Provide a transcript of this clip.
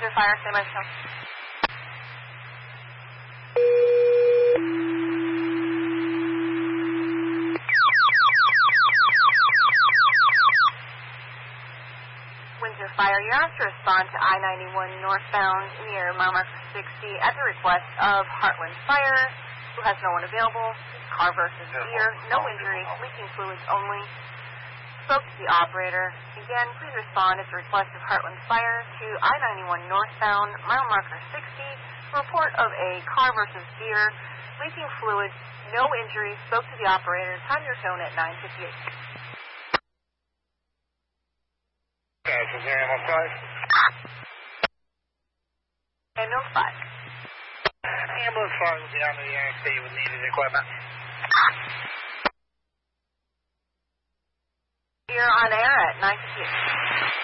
Fire, stay by show. Windsor Fire, you're asked to respond to I-91 northbound near mile marker 60 at the request of Heartland Fire, who has no one available. Car versus gear, no injuries, leaking fluids only. Spoke to the operator. Again, please respond at the request of Heartland Fire to I-91 northbound mile marker 60. Report of a car versus gear, leaking fluids, no injuries. Spoke to the operator. Time your tone at 9:58. Is there ambulance 5? Ambulance 5. Ambulance 5 will be on the interstate with needed equipment. You're on air at 9:58.